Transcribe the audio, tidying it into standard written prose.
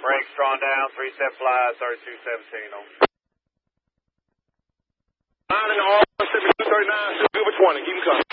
Brakes drawn down, 3-step fly, 3217 on. 9 in the R, 7239, still good with 20. Keep him coming.